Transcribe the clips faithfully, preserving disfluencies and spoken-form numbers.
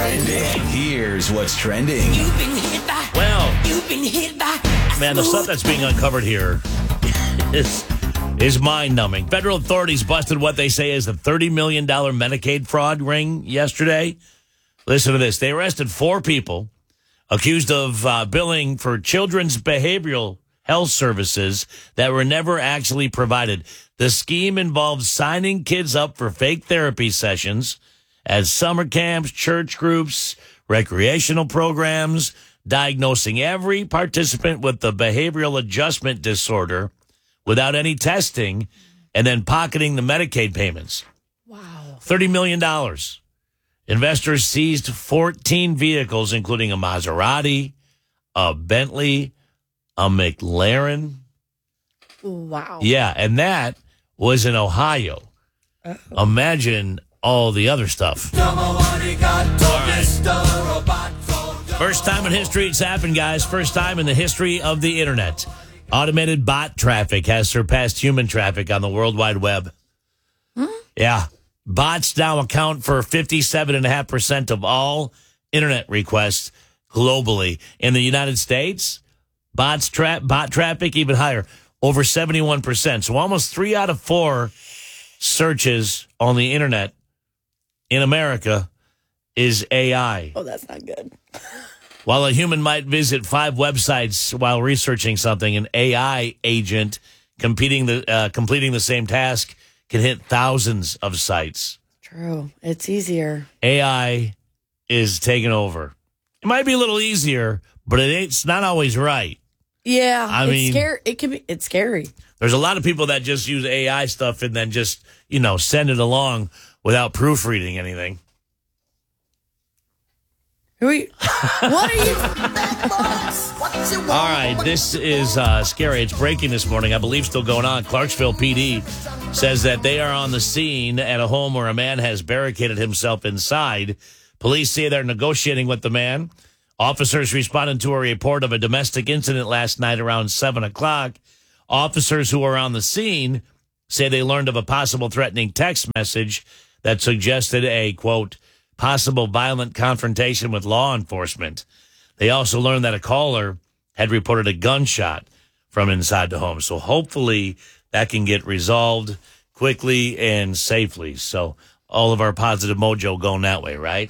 trending. Here's what's trending. You've been hit by. Well, You've been hit by. man, the stuff that's being uncovered here is is mind-numbing. Federal authorities busted what they say is a thirty million dollars Medicaid fraud ring yesterday. Listen to this. They arrested four people accused of uh, billing for children's behavioral health services that were never actually provided. The scheme involved signing kids up for fake therapy sessions at summer camps, church groups, recreational programs, diagnosing every participant with the behavioral adjustment disorder without any testing, and then pocketing the Medicaid payments. Wow. thirty million dollars. Investors seized fourteen vehicles, including a Maserati, a Bentley, a McLaren. Wow. Yeah, and that was in Ohio. Uh-oh. Imagine all the other stuff. All right. First time in history it's happened, guys. First time in the history of the internet. Automated bot traffic has surpassed human traffic on the World Wide Web. Hmm? Yeah. Bots now account for fifty-seven point five percent of all internet requests globally. In the United States, bots tra- bot traffic even higher, over seventy-one percent. So almost three out of four searches on the internet in America is A I. Oh, that's not good. While a human might visit five websites while researching something, an A I agent competing the uh, completing the same task can hit thousands of sites. True. It's easier. A I is taking over. It might be a little easier, but it ain't, it's not always right. Yeah. I it's mean, scary. It can be. It's scary. There's a lot of people that just use A I stuff and then just, you know, send it along without proofreading anything. Who are you? What are you? All right, this is uh, scary. It's breaking this morning. I believe still going on. Clarksville P D says that they are on the scene at a home where a man has barricaded himself inside. Police say they're negotiating with the man. Officers responded to a report of a domestic incident last night around seven o'clock. Officers who were on the scene say they learned of a possible threatening text message that suggested a, quote, possible violent confrontation with law enforcement. They also learned that a caller had reported a gunshot from inside the home. So hopefully that can get resolved quickly and safely. So all of our positive mojo going that way, right?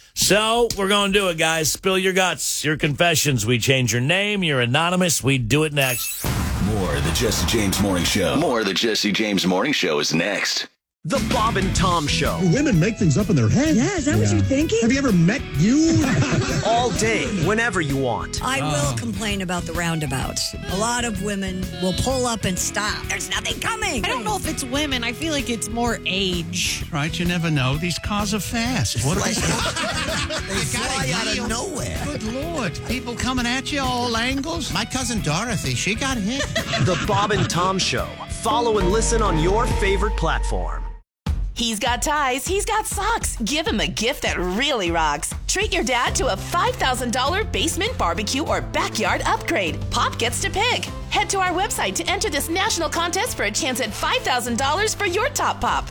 So we're going to do it, guys. Spill your guts, your confessions. We change your name. You're anonymous. We do it next. More of the Jesse James Morning Show. More of the Jesse James Morning Show is next. The Bob and Tom Show. Women make things up in their head. Yeah, is that yeah. what you're thinking? Have you ever met you? All day, whenever you want. I uh. will complain about the roundabouts. A lot of women will pull up and stop. There's nothing coming. I don't know if it's women. I feel like it's more age. Right, you never know. These cars are fast. What are they? They fly out of nowhere. Good Lord. People coming at you all angles. My cousin Dorothy, she got hit. The Bob and Tom Show. Follow and listen on your favorite platform. He's got ties, he's got socks. Give him a gift that really rocks. Treat your dad to a five thousand dollars basement barbecue or backyard upgrade. Pop gets to pick. Head to our website to enter this national contest for a chance at five thousand dollars for your top pop.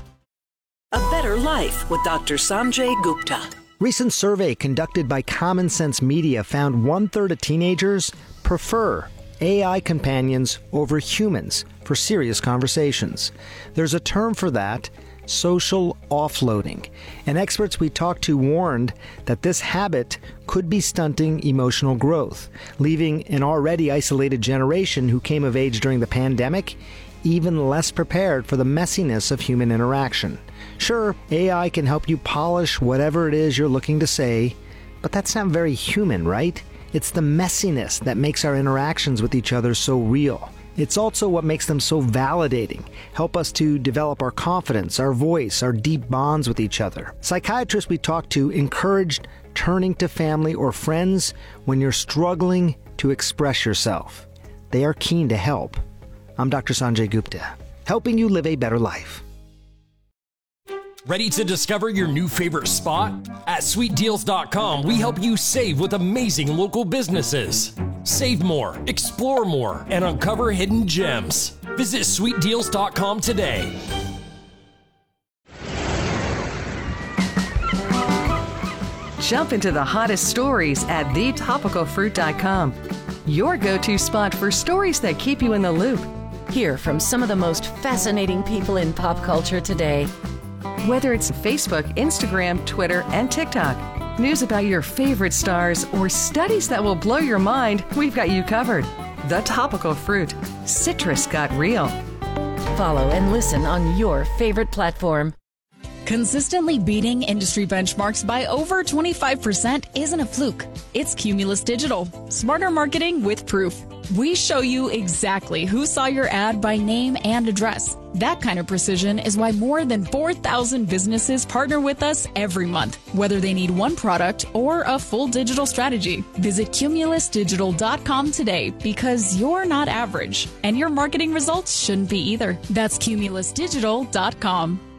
A Better Life with Doctor Sanjay Gupta. Recent survey conducted by Common Sense Media found one-third of teenagers prefer A I companions over humans for serious conversations. There's a term for that, social offloading, and experts we talked to warned that this habit could be stunting emotional growth, leaving an already isolated generation who came of age during the pandemic even less prepared for the messiness of human interaction. Sure, A I can help you polish whatever it is you're looking to say, but that's not very human, right? It's the messiness that makes our interactions with each other so real. It's also what makes them so validating, help us to develop our confidence, our voice, our deep bonds with each other. Psychiatrists we talked to encouraged turning to family or friends when you're struggling to express yourself. They are keen to help. I'm Doctor Sanjay Gupta, helping you live a better life. Ready to discover your new favorite spot? At sweet deals dot com, we help you save with amazing local businesses. Save more, explore more, and uncover hidden gems. Visit sweet deals dot com today. Jump into the hottest stories at the topical fruit dot com. Your go-to spot for stories that keep you in the loop. Hear from some of the most fascinating people in pop culture today. Whether it's Facebook, Instagram, Twitter, and TikTok, news about your favorite stars, or studies that will blow your mind, we've got you covered. The Topical Fruit. Citrus got real. Follow and listen on your favorite platform. Consistently beating industry benchmarks by over twenty-five percent isn't a fluke. It's Cumulus Digital. Smarter marketing with proof. We show you exactly who saw your ad by name and address. That kind of precision is why more than four thousand businesses partner with us every month, whether they need one product or a full digital strategy. Visit cumulus digital dot com today, because you're not average, and your marketing results shouldn't be either. That's cumulus digital dot com.